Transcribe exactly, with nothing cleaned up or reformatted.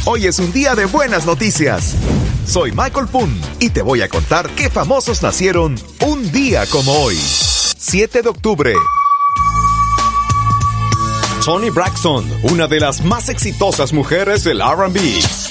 Hoy es un día de buenas noticias. Soy Michael Poon y te voy a contar qué famosos nacieron un día como hoy. siete de octubre. Toni Braxton, una de las más exitosas mujeres del R and B.